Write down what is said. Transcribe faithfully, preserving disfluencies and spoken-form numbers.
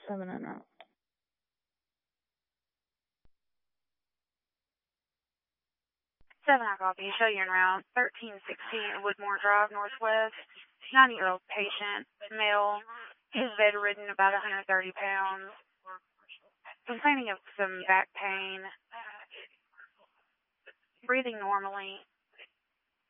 Seven and up. Seven, I copy. Show you en route. thirteen sixteen Woodmore Drive, Northwest. ninety-year-old patient, male. He's bedridden, about one hundred thirty pounds. Complaining of some back pain. Breathing normally.